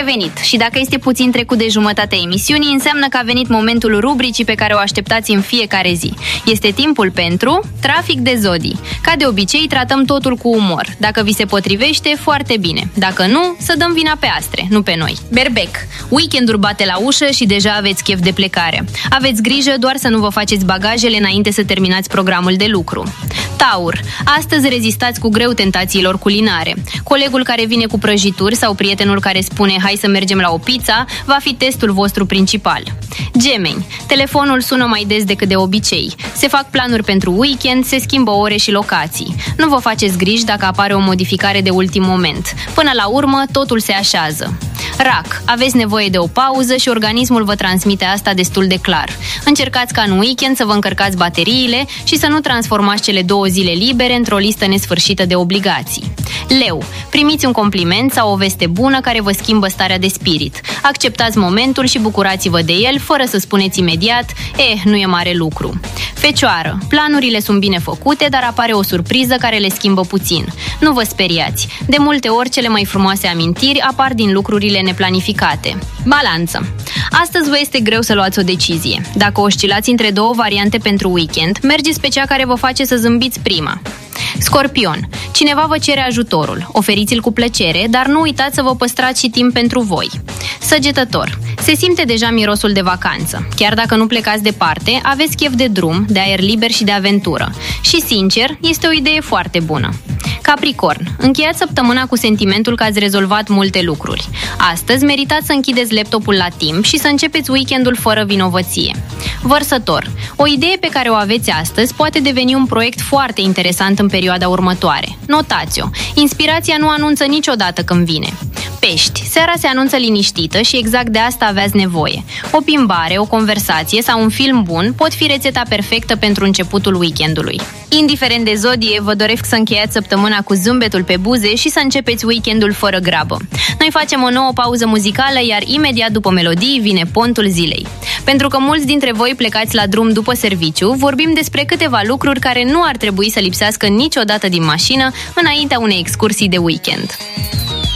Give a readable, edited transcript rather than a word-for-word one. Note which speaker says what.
Speaker 1: revenit și dacă este puțin trecut de jumătatea emisiunii, înseamnă că a venit momentul rubricii pe care o așteptați în fiecare zi. Este timpul pentru Trafic de Zodii. Ca de obicei, tratăm totul cu umor. Dacă vi se potrivește, foarte bine. Dacă nu, să dăm vina pe astre, nu pe noi. Berbec. Weekendul bate la ușă și deja aveți chef de plecare. Aveți grijă doar să nu vă faceți bagajele înainte să terminați programul de lucru. Taur. Astăzi rezistați cu greu tentațiilor culinare. Colegul care vine cu prăjituri sau prietenul care spune hai să mergem la o pizza va fi testul vostru principal. Gemeni. Telefonul sună mai des decât de obicei. Se fac planuri pentru weekend, se schimbă ore și locații. Nu vă faceți griji dacă apare o modificare de ultim moment. Până la urmă, totul se așează. Rac. Aveți nevoie de o pauză și organismul vă transmite asta destul de clar. Încercați ca în weekend să vă încărcați bateriile și să nu transformați cele 2 zile libere într-o listă nesfârșită de obligații. Leu. Primiți un compliment sau o veste bună care vă schimbă starea de spirit. Acceptați momentul și bucurați-vă de el fără să spuneți imediat, nu e mare lucru. Fecioară. Planurile sunt bine făcute, dar apare o surpriză care le schimbă puțin. Nu vă speriați. De multe ori, cele mai frumoase amintiri apar din lucrurile neplanificate. Balanță. Astăzi vă este greu să luați o decizie. Dacă oscilați între 2 variante pentru weekend, mergeți pe cea care vă face să zâmbiți prima. Scorpion. Cineva vă cere ajutorul. Oferiți-l cu plăcere, dar nu uitați să vă păstrați și timp pentru voi. Săgetător. Se simte deja mirosul de vacanță. Chiar dacă nu plecați departe, aveți chef de drum, de aer liber și de aventură. Și, sincer, este o idee foarte bună. Capricorn. Încheiați săptămâna cu sentimentul că ați rezolvat multe lucruri. Astăzi meritați să închideți laptopul la timp și să începeți weekendul fără vinovăție. Vărsător. O idee pe care o aveți astăzi poate deveni un proiect foarte interesant în perioada următoare. Notați-o. Inspirația nu anunță niciodată când vine. Pești. Seara se anunță liniștită și exact de asta aveați nevoie. O plimbare, o conversație sau un film bun pot fi rețeta perfectă pentru începutul weekendului. Indiferent de zodie, vă doresc să încheiați săptămâna cu zâmbetul pe buze și să începeți weekendul fără grabă. Noi facem o nouă pauză muzicală, iar imediat după melodii vine pontul zilei. Pentru că mulți dintre voi plecați la drum după serviciu, vorbim despre câteva lucruri care nu ar trebui să lipsească niciodată din mașină înaintea unei excursii de weekend.